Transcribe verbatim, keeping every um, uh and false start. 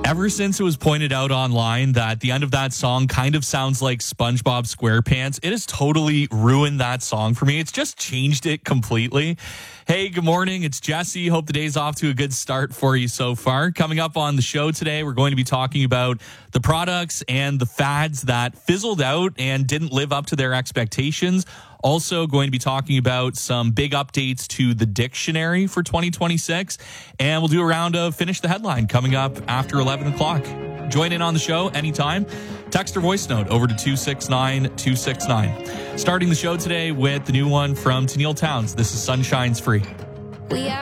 Ever since it was pointed out online that the end of that song kind of sounds like SpongeBob SquarePants, it has totally ruined that song for me. It's just changed it completely. Hey, good morning. It's Jesse. Hope the day's off to a good start for you so far. Coming up on the show today, we're going to be talking about the products and the fads that fizzled out and didn't live up to their expectations. Also going to be talking about some big updates to the dictionary for twenty twenty-six. And we'll do a round of Finish the Headline coming up after eleven o'clock. Join in on the show anytime. Text or voice note over to two six nine two six nine. Starting the show today with the new one from Tennille Townes. This is Sunshine's Free. We are